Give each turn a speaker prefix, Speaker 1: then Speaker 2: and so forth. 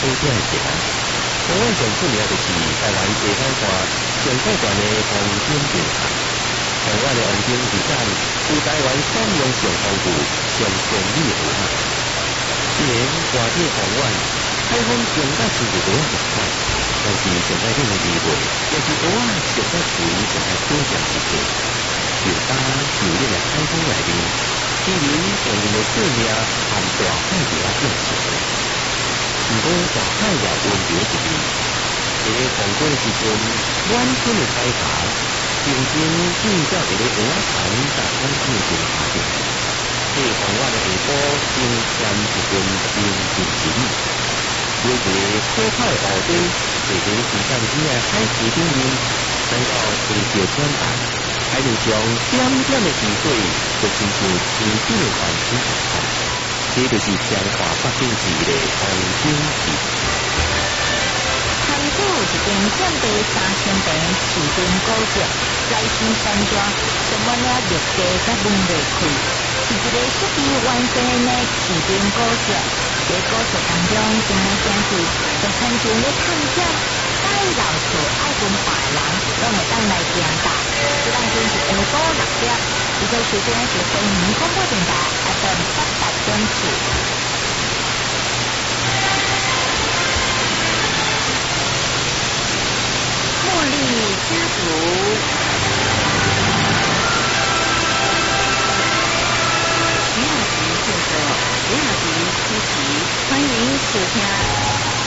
Speaker 1: 点的地方。台湾上出名就是台湾地方大上古段的黄金平台。台湾的黄金地产有台湾产量上丰富、上便宜的地方。虽然大体宏远，海风上甲是日本状态，但是上海顶的地位，也是蚵仔上甲水上甲多样一些。就搭就热的海风内面，居民常用的水命含大海鱼啊变成。如果大海也温柔一面，这个风过的时阵，暖春的海爬，静静建造一个蚵仔潭，大海静静下面。这风远的下晡，冰添一阵冰静之意。有一个可靠的湖底，随着时间之的海池顶面，等到地潮转淡，海面上点点的池水，就亲像天顶的繁星一般。这就是彰化北景市的黄金地。
Speaker 2: 潭口有一间占地3000平市镇古迹，来生山庄，充满了绿地甲文艺气，是一个设计完善的市镇古迹。在古迹当中，行来行去，就亲像咧探险，爱老厝爱文化的人，拢会当来行到。这当天是下晡6点，这个时间是飞鱼广播电台 FM 88.7。